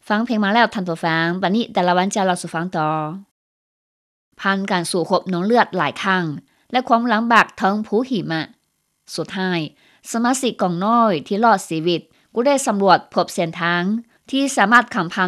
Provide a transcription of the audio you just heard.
ฟังเพลงมาแล้วท่านผู้ฟังบัดนี้แต่ละวันจะเล่าสู่ฟังต่อผ่านการสู่คบน้องเลือดหลายครั้งและความลำบากทั้งภูหิมะสุดท้ายสมาชิกกองน้อยที่รอดชีวิตก็ได้สำรวจพบเส้นทางที่สามารถข้ามผ่าน